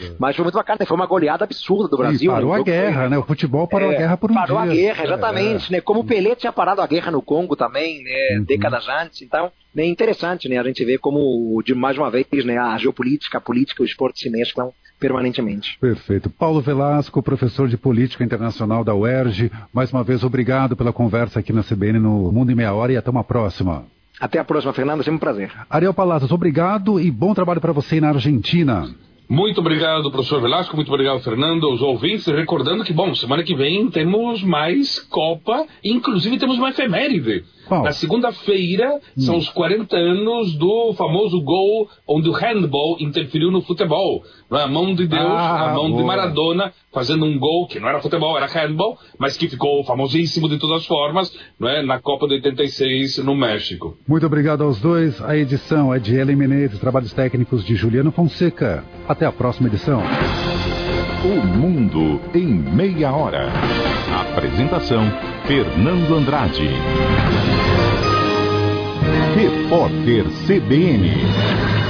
Mas foi muito bacana, né? Foi uma goleada absurda do Brasil. E parou a guerra, né? O futebol parou a guerra por um dia. Parou a guerra, exatamente, né? Como o Pelé tinha parado a guerra no Congo também, né? Décadas antes, então, é interessante, né? A gente vê como, mais uma vez, né? A geopolítica, a política e o esporte se mesclam permanentemente. Perfeito. Paulo Velasco, professor de Política Internacional da UERJ, mais uma vez, obrigado pela conversa aqui na CBN no Mundo em Meia Hora e até uma próxima. Até a próxima, Fernando, sempre um prazer. Ariel Palazzos, obrigado e bom trabalho para você na Argentina. Muito obrigado, professor Velasco, muito obrigado, Fernando, aos ouvintes, recordando que, semana que vem temos mais Copa, inclusive temos uma efeméride. Qual? Na segunda-feira são os 40 anos do famoso gol onde o handball interferiu no futebol. A mão de Deus, a mão de Maradona, fazendo um gol que não era futebol, era handball, mas que ficou famosíssimo de todas as formas, não é? Na Copa de 86 no México. Muito obrigado aos dois. A edição é de Ellen Menezes, trabalhos técnicos de Juliano Fonseca. Até a próxima edição. O Mundo em Meia Hora. Apresentação, Fernando Andrade. Repórter CBN.